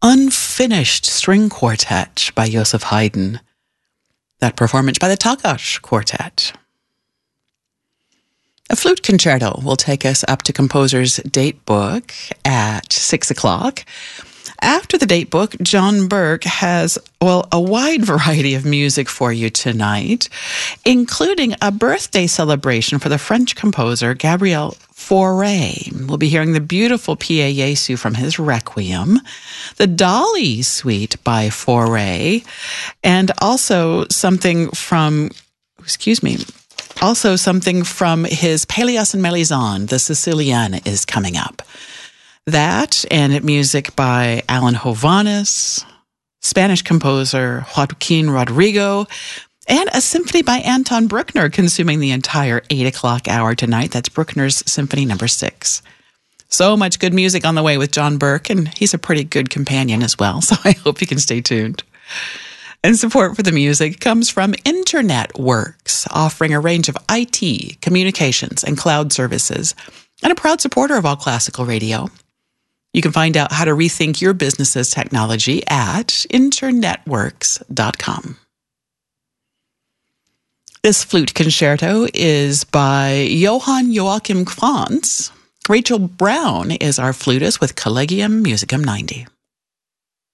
Unfinished String Quartet by Joseph Haydn. That performance by the Takács Quartet. A flute concerto will take us up to composer's date book at 6 o'clock. After the date book, John Burke has, a wide variety of music for you tonight, including a birthday celebration for the French composer Gabriel Fauré. We'll be hearing the beautiful Pie Jesu from his Requiem, the Dolly Suite by Fauré, and also something from his Pelléas and Mélisande, the Sicilian, is coming up. That and music by Alan Hovhaness, Spanish composer Joaquin Rodrigo, and a symphony by Anton Bruckner consuming the entire 8 o'clock hour tonight. That's Bruckner's Symphony No. 6. So much good music on the way with John Burke, and he's a pretty good companion as well, so I hope you can stay tuned. And support for the music comes from Internet Works, offering a range of IT, communications, and cloud services, and a proud supporter of All Classical Radio. You can find out how to rethink your business's technology at internetworks.com. This flute concerto is by Johann Joachim Kranz. Rachel Brown is our flutist with Collegium Musicum 90.